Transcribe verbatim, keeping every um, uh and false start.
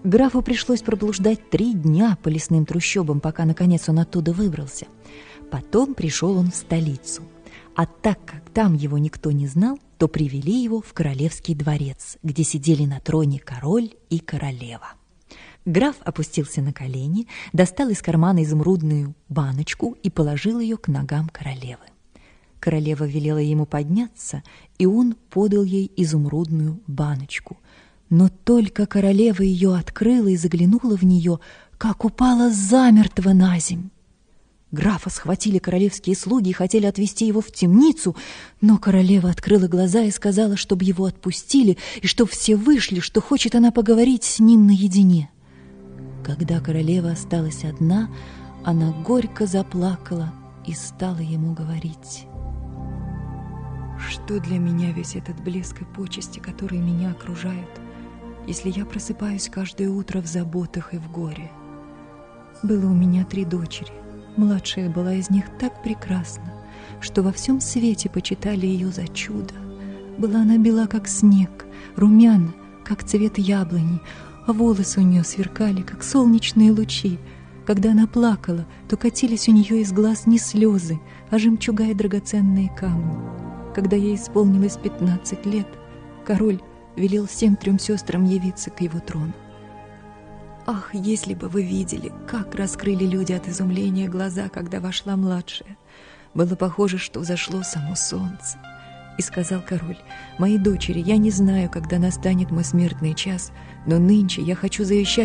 Графу пришлось проблуждать три дня по лесным трущобам, пока, наконец, он оттуда выбрался. Потом пришел он в столицу. А так как там его никто не знал, то привели его в королевский дворец, где сидели на троне король и королева. Граф опустился на колени, достал из кармана изумрудную баночку и положил ее к ногам королевы. Королева велела ему подняться, и он подал ей изумрудную баночку. Но только королева ее открыла и заглянула в нее, как упала замертво на земь. Графа схватили королевские слуги и хотели отвезти его в темницу, но королева открыла глаза и сказала, чтобы его отпустили, и чтоб все вышли, что хочет она поговорить с ним наедине. Когда королева осталась одна, она горько заплакала и стала ему говорить: «Что для меня весь этот блеск и почести, которые меня окружают, если я просыпаюсь каждое утро в заботах и в горе? Было у меня три дочери. Младшая была из них так прекрасна, что во всем свете почитали ее за чудо. Была она бела, как снег, румяна, как цвет яблони, а волосы у нее сверкали, как солнечные лучи. Когда она плакала, то катились у нее из глаз не слезы, а жемчуга и драгоценные камни. Когда ей исполнилось пятнадцать лет, король велел всем трем сестрам явиться к его трону. Ах, если бы вы видели, как раскрыли люди от изумления глаза, когда вошла младшая. Было похоже, что взошло само солнце. И сказал король: «Мои дочери, я не знаю, когда настанет мой смертный час, но нынче я хочу завещать